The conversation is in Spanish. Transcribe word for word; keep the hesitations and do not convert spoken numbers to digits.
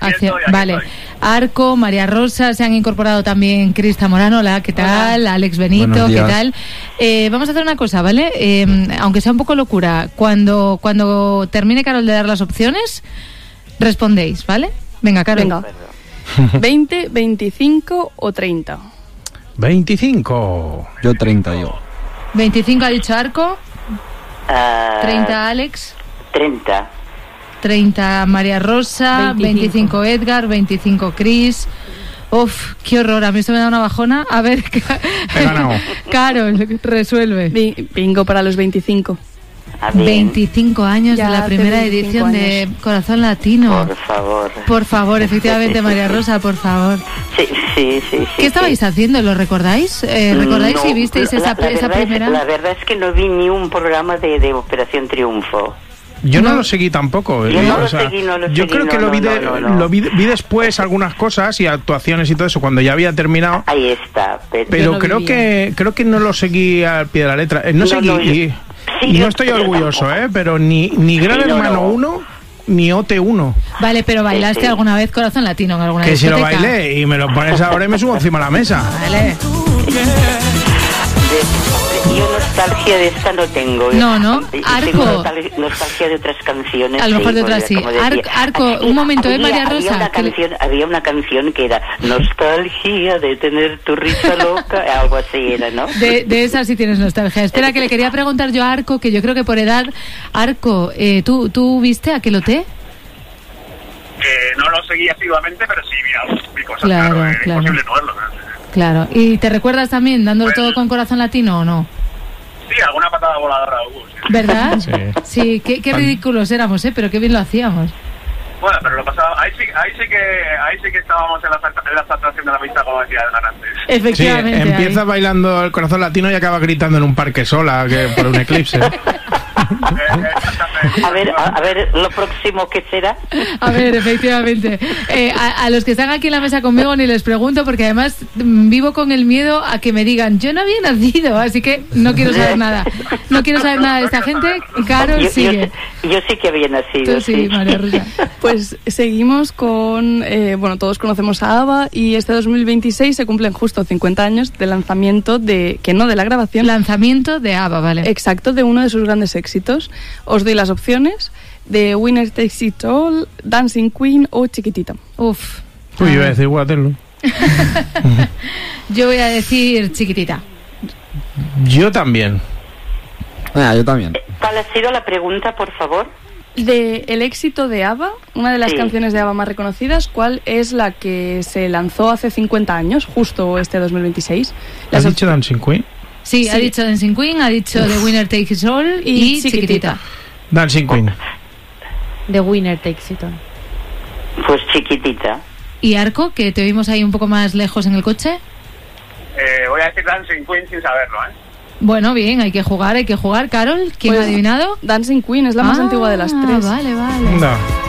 hacia... Vale. Estoy. Arco, María Rosa, se han incorporado también Cris Zamorano, hola, ¿qué tal? Hola. Alex Benito, ¿qué tal? Eh, vamos a hacer una cosa, ¿vale? Eh, aunque sea un poco locura, cuando, cuando termine Carol de dar las opciones, respondéis, ¿vale? Venga, Carol. Venga. veinte, veinticinco o treinta. veinticinco. Yo treinta, yo. veinticinco ha dicho Arco. Uh, treinta Alex. treinta. treinta María Rosa, veinticinco, veinticinco Edgar, veinticinco Cris. Uf, qué horror, a mí esto me da una bajona. A ver, Carol, resuelve. Bingo para los veinticinco. veinticinco años ya de la primera edición años. de Corazón Latino. Por favor. Por favor, efectivamente, María Rosa, por favor. Sí, sí, sí. sí ¿Qué estabais sí. haciendo? ¿Lo recordáis? Eh, ¿Recordáis no, si visteis la, esa, la esa primera? Es, la verdad es que no vi ni un programa de, de Operación Triunfo. Yo no, no lo seguí tampoco. Yo, ¿eh? no, lo o sea, seguí, no lo yo seguí, creo que no, lo, vi, de, no, no, no. lo vi, vi después algunas cosas y actuaciones y todo eso cuando ya había terminado. Ahí está. Pero, pero no creo que creo que no lo seguí al pie de la letra. Eh, no, no seguí no, yo, y, sí, y no estoy orgulloso, ¿eh? Pero ni, ni Gran sí, Hermano no, no. uno ni O T uno. Vale, pero ¿bailaste sí, sí. alguna vez Corazón Latino en alguna que discoteca? Que si lo bailé y me lo pones ahora y me subo encima de la mesa. Vale. Yo nostalgia de esta no tengo. No, no. Arco. Tengo nostalgia de otras canciones. A lo mejor de otras sí. Ar Arco, un momento, ¿eh, María Rosa? Había una, canción, le... había una canción que era nostalgia de tener tu risa loca, algo así era, ¿no? De, de esa sí tienes nostalgia. Espera, que le quería preguntar yo a Arco, que yo creo que por edad... Arco, eh, ¿tú, ¿tú viste Aqueloté? Eh, no lo seguí asiduamente, pero sí vi algo, vi cosas, claro, claro, claro. Es imposible no verlo, ¿no? Claro. ¿Y te recuerdas también dándolo pues, todo con Corazón Latino o no? Sí, alguna patada voladora hubo. Sí. ¿Verdad? Sí. Sí, qué, qué ridículos éramos, ¿eh? Pero qué bien lo hacíamos. Bueno, pero lo pasaba... Ahí sí, ahí sí que ahí sí que estábamos en las, en las atracciones de la pista, como decía Edgar antes. Efectivamente. Sí, empieza ahí. bailando el Corazón Latino y acaba gritando en un parque sola que por un eclipse. A ver, a, a ver, lo próximo que será. A ver, efectivamente. Eh, a, a los que están aquí en la mesa conmigo ni les pregunto, porque además vivo con el miedo a que me digan, yo no había nacido, así que no quiero saber nada. No quiero saber nada de esta gente. Carol yo, sigue. Yo, yo sí que había nacido. Tú sí, sí. María Rosa. Pues seguimos con, eh, bueno, todos conocemos a ABBA y este dos mil veintiséis se cumplen justo cincuenta años del lanzamiento de, que no de la grabación. Lanzamiento de ABBA, vale. Exacto, de uno de sus grandes éxitos. Os doy las opciones de Winner Takes It All, Dancing Queen o Chiquitita. Uf. Uy, yo voy a decir Waterloo. Yo voy a decir Chiquitita. Yo también. Ah, yo también. ¿Cuál ha sido la pregunta, por favor? De el éxito de ABBA, una de las sí. canciones de ABBA más reconocidas, ¿cuál es la que se lanzó hace cincuenta años, justo este dos mil veintiséis? ¿Has dicho Dancing Queen? Sí, sí, ha dicho Dancing Queen, ha dicho The Winner Takes It All y, y Chiquitita. Chiquitita. Dancing Queen. The Winner Takes It All. Pues Chiquitita. ¿Y Arco, que te oímos ahí un poco más lejos en el coche? Eh, voy a decir Dancing Queen sin saberlo, ¿eh? Bueno, bien, hay que jugar, hay que jugar. Carol, ¿quién pues, ha adivinado? Dancing Queen, es la más ah, antigua de las tres. Vale, vale. No.